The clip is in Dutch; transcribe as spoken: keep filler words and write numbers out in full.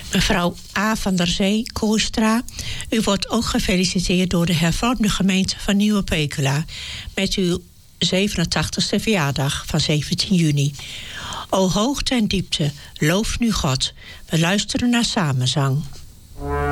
Mevrouw A. van der Zee, Koerstra, u wordt ook gefeliciteerd door de hervormde gemeente van Nieuwe Pekela met uw zevenentachtigste verjaardag van zeventien juni. O hoogte en diepte, loof nu God. We luisteren naar samenzang.